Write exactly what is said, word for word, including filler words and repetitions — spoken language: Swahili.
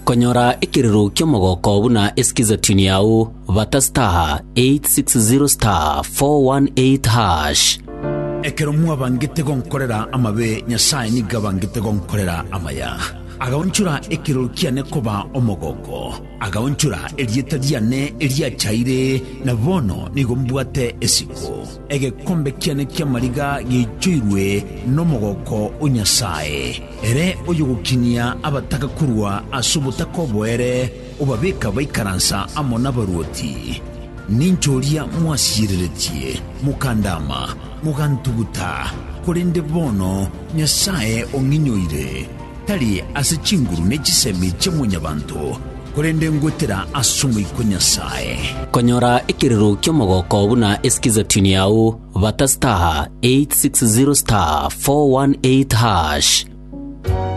konyora ikiriro kyo mogoko buna eskiza tuni yao vata star eight six zero star four one eight hash. Ekero mwa bangete gonkorera amabe nyasaye ni gabangete gonkorera amaya. Agawonchura ekero kiane koba omogoko. Agawonchura elieta diane elia chaire na bono ni gombuate esiko. Ege kombe kiane kia mariga gichuirwe no mogoko unyasaye. Ere oyogukinia abataka kurwa asubutako boere ubabeka baikaransa amona baruoti. Ninchoria mwasiriretie mukandama mugantuguta kurende bono nyasaye onginyoire tali asechinguru nechisemi chemunyabantu kurende ngwetera asumu iko nyasaye. Konyora ikiriro kyo mogoko buna eskiza tuni yao vata star eight six zero star four one eight hash.